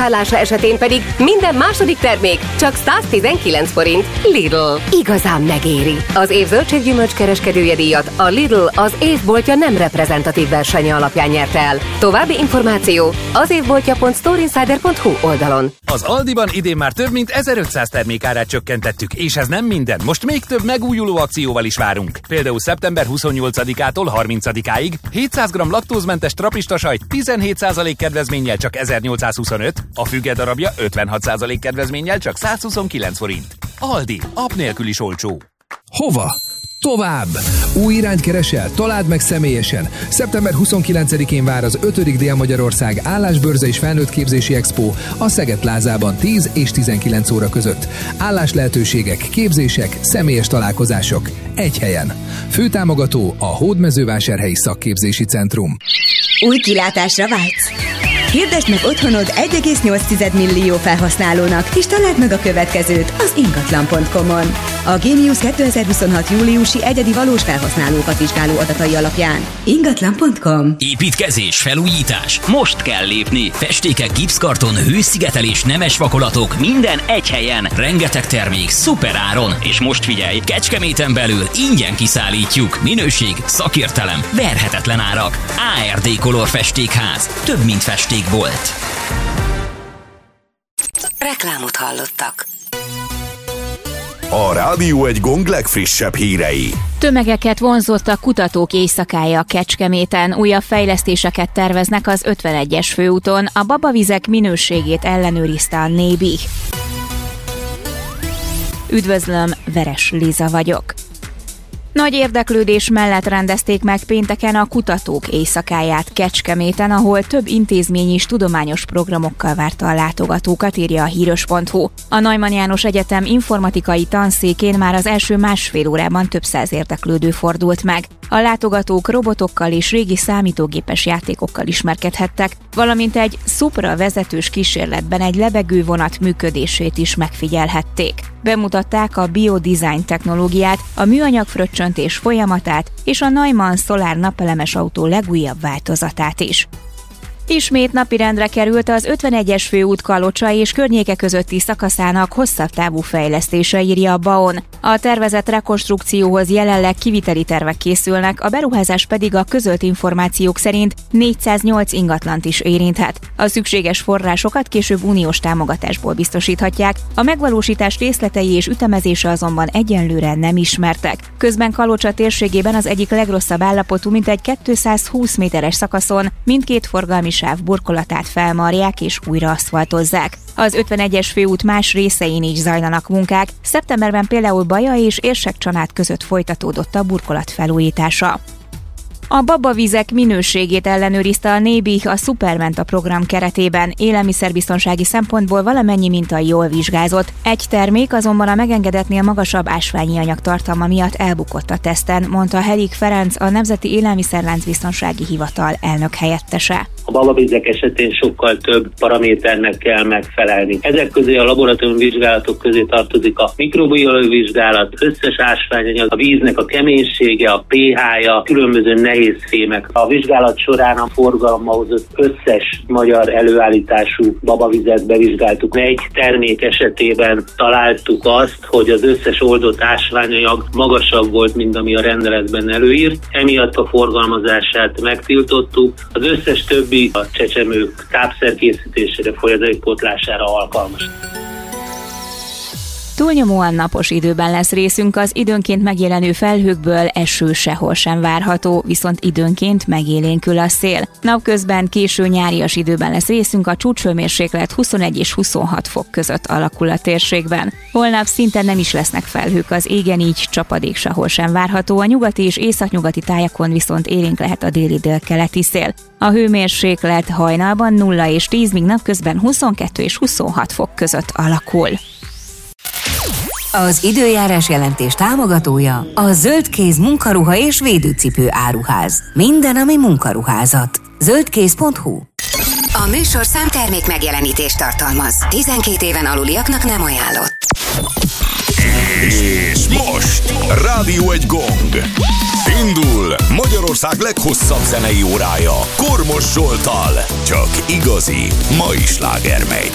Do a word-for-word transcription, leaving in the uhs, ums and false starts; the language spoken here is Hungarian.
megvásárlása esetén pedig minden második termék csak száztizenkilenc forint. Lidl. Igazán megéri. Az év zöldséggyümölcs kereskedője díjat a Lidl az évboltja nem reprezentatív versenye alapján nyerte el. További információ az évboltja pont storeinsider pont hu oldalon. Az Aldiban idén már több mint ezerötszáz termék árát csökkentettük, és ez nem minden. Most még több megújuló akcióval is várunk. Például szeptember huszonnyolcadikától harmincadikáig hétszáz gramm laktózmentes trapista sajt tizenhét százalék kedvezménnyel csak ezernyolcszázhuszonöt, a füge darabja ötvenhat százalék kedvezménnyel csak százhuszonkilenc forint. Aldi, app nélkül is olcsó. Hova? Tovább! Új irányt keresel? Találd meg személyesen! szeptember huszonkilencedikén vár az ötödik Dél-Magyarország állásbörze és felnőttképzési expo a Szeged plázában tíz és tizenkilenc óra között. Álláslehetőségek, képzések, személyes találkozások. Egy helyen. Főtámogató a Hódmezővásárhelyi Szakképzési Centrum. Új kilátásra vágysz? Hirdesd meg otthonod egy egész nyolc millió felhasználónak, és találd meg a következőt az ingatlan pont com-on. A Gémius kétezer-huszonhat júliusi egyedi valós felhasználókat vizsgáló adatai alapján. ingatlan pont com. Építkezés, felújítás. Most kell lépni. Festékek, gipszkarton, hőszigetelés, nemes vakolatok, minden egy helyen. Rengeteg termék, szuper áron. És most figyelj, Kecskeméten belül ingyen kiszállítjuk. Minőség, szakértelem, verhetetlen árak. á er dé Color Festékház. Több, mint festékbolt. Reklámot hallottak. A Rádió egy Gong legfrissebb hírei. Tömegeket vonzott a kutatók éjszakája Kecskeméten. Újabb fejlesztéseket terveznek az ötvenegyes főúton. A babavizek minőségét ellenőrizte a Nébi. Üdvözlöm, Veres Liza vagyok. Nagy érdeklődés mellett rendezték meg pénteken a kutatók éjszakáját Kecskeméten, ahol több intézmény is tudományos programokkal várta a látogatókat, írja a híros pont hu. A Neumann János Egyetem informatikai tanszékén már az első másfél órában több száz érdeklődő fordult meg. A látogatók robotokkal és régi számítógépes játékokkal ismerkedhettek, valamint egy Supra vezetős kísérletben egy lebegővonat működését is megfigyelhették. Bemutatták a biodesign technológiát, a műanyag fröccsöntés folyamatát és a Neumann Solar napelemes autó legújabb változatát is. Ismét napirendre került az ötvenegyes főút Kalocsa és környéke közötti szakaszának hosszabb távú fejlesztése, írja a BAON. A tervezett rekonstrukcióhoz jelenleg kiviteli tervek készülnek, a beruházás pedig a közölt információk szerint négyszáznyolc ingatlant is érinthet. A szükséges forrásokat később uniós támogatásból biztosíthatják, a megvalósítás részletei és ütemezése azonban egyenlőre nem ismertek. Közben Kalocsa térségében az egyik legrosszabb állapotú mintegy kétszázhúsz méteres szakaszon mindkét forgalmi sáv burkolatát felmarják és újra aszfaltozzák. Az ötvenegyes főút más részein is zajlanak munkák, szeptemberben például Baja és Érsek-Csanád között folytatódott a burkolat felújítása. A babavizek minőségét ellenőrizte a Nébi a Superment a program keretében. Élelmiszerbiztonsági szempontból valamennyi minta jól vizsgázott. Egy termék azonban a megengedetnél magasabb ásványi anyag tartalma miatt elbukott a teszten, mondta Helik Ferenc, a Nemzeti Élelmiszerláncbiztonsági Hivatal elnök helyettese. A babavizek esetén sokkal több paraméternek kell megfelelni. Ezek közé a laboratóriumi vizsgálatok közé tartozik a mikrobiológiai vizsgálat, összes ásványanyag, a víznek a keménysége, a pé há-ja, különböző nehéz fémek. A vizsgálat során a forgalomhoz az összes magyar előállítású babavizet bevizsgáltuk. Egy termék esetében találtuk azt, hogy az összes oldott ásványanyag magasabb volt, mint ami a rendeletben előírt. Emiatt a forgalmazását megtiltottuk. Az összes többi a csecsemők tápszerkészítésére, folyadékpótlására alkalmas. Túlnyomóan napos időben lesz részünk, az időnként megjelenő felhőkből eső sehol sem várható, viszont időnként megélénkül a szél. Napközben késő nyárias időben lesz részünk, a csúcshőmérséklet huszonegy és huszonhat fok között alakul a térségben. Holnap szinte nem is lesznek felhők az égen, így csapadék sehol sem várható, a nyugati és északnyugati tájakon viszont élénk lehet a déli-délkeleti szél. A hőmérséklet hajnalban nulla és tíz, míg napközben huszonkettő és huszonhat fok között alakul. Az időjárás jelentés támogatója a Zöldkéz munkaruha és védőcipő áruház. Minden, ami munkaruházat. zöldkéz pont hu. A műsor számtermék megjelenítést tartalmaz. tizenkét éven aluliaknak nem ajánlott. És most Rádió egy Gong. Indul Magyarország leghosszabb zenei órája Kormos Zsolttal. Csak igazi mai slágermegy.